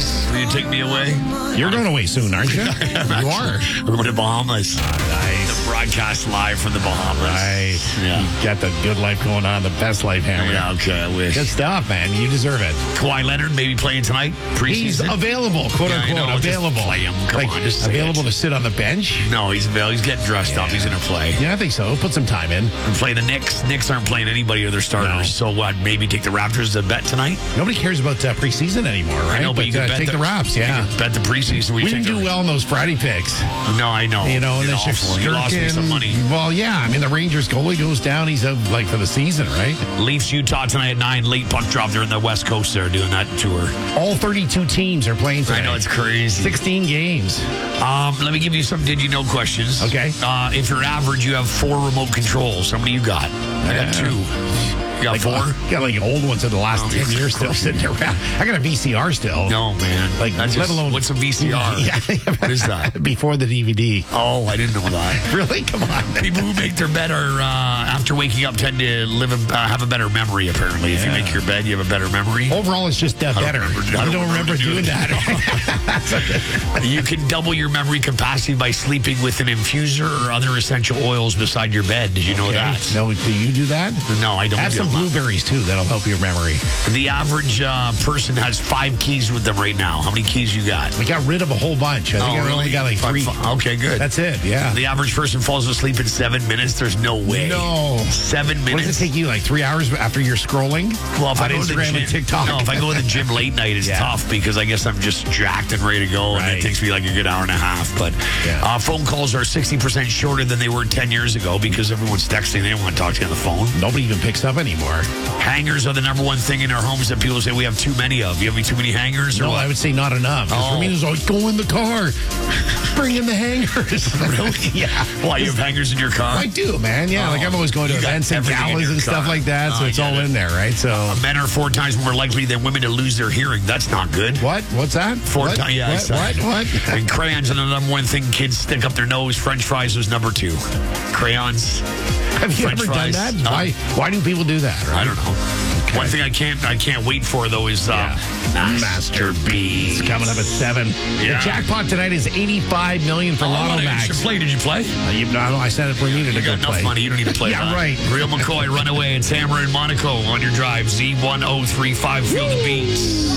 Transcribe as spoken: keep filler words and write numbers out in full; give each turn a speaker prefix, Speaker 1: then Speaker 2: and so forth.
Speaker 1: boys? Will you take me away?
Speaker 2: You're going away soon, aren't you? You are.
Speaker 1: We're going to Bahamas.
Speaker 2: Nice.
Speaker 1: The broadcast live from the Bahamas.
Speaker 2: Nice.
Speaker 1: Yeah.
Speaker 2: You got the good life going on, the best life, Hammer.
Speaker 1: Yeah, okay, I wish.
Speaker 2: Good stuff, man. You deserve it.
Speaker 1: Kawhi Leonard maybe playing tonight?
Speaker 2: He's
Speaker 1: Preseason?
Speaker 2: available, quote
Speaker 1: Yeah, I
Speaker 2: unquote,
Speaker 1: know, just
Speaker 2: available.
Speaker 1: play him. Come
Speaker 2: like,
Speaker 1: on, just say
Speaker 2: available
Speaker 1: it.
Speaker 2: to sit on the bench?
Speaker 1: No, he's available. He's getting dressed up. He's going to play.
Speaker 2: Yeah, I think so. Put some time in.
Speaker 1: And play the Knicks. Knicks aren't playing anybody of their starters.
Speaker 2: No.
Speaker 1: So what? Maybe take the Raptors to bet tonight?
Speaker 2: Nobody cares about uh, preseason anymore, right?
Speaker 1: I know, but, you can
Speaker 2: uh,
Speaker 1: bet
Speaker 2: take the, Raps, yeah.
Speaker 1: you can bet the preseason.
Speaker 2: We didn't do
Speaker 1: the,
Speaker 2: well in those Friday picks.
Speaker 1: No, I know.
Speaker 2: You know, and
Speaker 1: You're
Speaker 2: then
Speaker 1: awful. You lost me some money.
Speaker 2: Well, yeah. I mean, the Rangers goalie goes down. He's out, like, for the season, right?
Speaker 1: Leafs, Utah tonight at nine. Late puck drop. They're in the West Coast. They're doing that tour.
Speaker 2: All thirty-two teams are playing today.
Speaker 1: I know, it's crazy.
Speaker 2: sixteen games.
Speaker 1: Um, let me give you some did you know questions.
Speaker 2: Okay.
Speaker 1: Uh, if you're average, you have four remote controls. How many you got? I got
Speaker 2: Yeah.
Speaker 1: two. You got
Speaker 2: Like,
Speaker 1: four?
Speaker 2: uh, got like old ones in the last
Speaker 1: Oh,
Speaker 2: ten
Speaker 1: you're
Speaker 2: years still
Speaker 1: crazy.
Speaker 2: sitting around. I got a V C R still.
Speaker 1: No, man.
Speaker 2: Like,
Speaker 1: That's
Speaker 2: let
Speaker 1: just-
Speaker 2: alone-
Speaker 1: what's a V C R?
Speaker 2: Yeah.
Speaker 1: What is that?
Speaker 2: Before the D V D.
Speaker 1: Oh, I didn't know that.
Speaker 2: Really? Come on.
Speaker 1: People who make their bed are, uh, after waking up, tend to live a, uh, have a better memory, apparently. If you
Speaker 2: Yeah.
Speaker 1: make your bed, you have a better memory.
Speaker 2: Overall, it's just uh,
Speaker 1: don't
Speaker 2: better.
Speaker 1: remember- I
Speaker 2: I
Speaker 1: don't
Speaker 2: don't remember,
Speaker 1: remember
Speaker 2: doing
Speaker 1: doing
Speaker 2: that.
Speaker 1: You can double your memory capacity by sleeping with an infuser or other essential oils beside your bed. Did you know
Speaker 2: Okay.
Speaker 1: that?
Speaker 2: No, do you do that?
Speaker 1: No, I don't
Speaker 2: Have
Speaker 1: do
Speaker 2: some
Speaker 1: that.
Speaker 2: blueberries, too. That'll help your memory.
Speaker 1: The average uh, person has five keys with them right now. How many keys you got?
Speaker 2: We got rid of a whole bunch. I think I only got like
Speaker 1: Five-
Speaker 2: three.
Speaker 1: five- Okay, good.
Speaker 2: That's it, yeah.
Speaker 1: The average person falls asleep in seven minutes. There's no way.
Speaker 2: No.
Speaker 1: Seven
Speaker 2: What
Speaker 1: minutes.
Speaker 2: does it take you, like three hours after you're scrolling?
Speaker 1: Well, if
Speaker 2: on
Speaker 1: I go to the
Speaker 2: Instagram
Speaker 1: gym,
Speaker 2: and TikTok?
Speaker 1: no, if I go to the gym late night, it's
Speaker 2: Yeah.
Speaker 1: tough because I guess I'm just jacked and ready to go, and
Speaker 2: Right.
Speaker 1: it takes me like a good hour and a half. But
Speaker 2: Yeah.
Speaker 1: uh, phone calls are sixty percent shorter than they were ten years ago because everyone's texting. They don't want to talk to you on the phone.
Speaker 2: Nobody even picks up anymore.
Speaker 1: Hangers are the number one thing in our homes that people say we have too many of. You have too many hangers or
Speaker 2: No,
Speaker 1: what?
Speaker 2: I would say not enough. 'Cause
Speaker 1: Oh.
Speaker 2: For me, it's always go in the car. Bring in the hangers.
Speaker 1: Really?
Speaker 2: Yeah.
Speaker 1: Why, you have hangers in your car?
Speaker 2: I do, man. Yeah,
Speaker 1: Oh.
Speaker 2: like I'm always going to
Speaker 1: You got
Speaker 2: events and
Speaker 1: everything in
Speaker 2: galas
Speaker 1: your
Speaker 2: and stuff
Speaker 1: car.
Speaker 2: like that, so
Speaker 1: Oh, I
Speaker 2: it's all
Speaker 1: get it.
Speaker 2: in there, right? So
Speaker 1: Men are four times more likely than women to lose their hearing. That's not good.
Speaker 2: what? What's that?
Speaker 1: Four
Speaker 2: what?
Speaker 1: times, yeah. I
Speaker 2: What?
Speaker 1: saw
Speaker 2: What?
Speaker 1: it.
Speaker 2: What?
Speaker 1: And crayons are the number one thing kids stick up their nose. French fries was number two. Crayons.
Speaker 2: Have you
Speaker 1: French
Speaker 2: ever
Speaker 1: fries.
Speaker 2: done that?
Speaker 1: No.
Speaker 2: Why? Why do people do that? Right?
Speaker 1: I don't know.
Speaker 2: Okay.
Speaker 1: One thing I can't I can't wait for though is uh,
Speaker 2: Yeah.
Speaker 1: Master B.
Speaker 2: It's coming up at seven.
Speaker 1: Yeah.
Speaker 2: The jackpot tonight is eighty-five million for
Speaker 1: Oh,
Speaker 2: Lotto
Speaker 1: I
Speaker 2: Max.
Speaker 1: should play. Did you play?
Speaker 2: Uh, you, no, I said it for me to
Speaker 1: You
Speaker 2: go
Speaker 1: got enough
Speaker 2: play.
Speaker 1: money. You don't need to play.
Speaker 2: Yeah,
Speaker 1: that.
Speaker 2: right.
Speaker 1: Real McCoy, Runaway, and Tamara in Monaco on your drive. Z one oh three five. Feel the beats.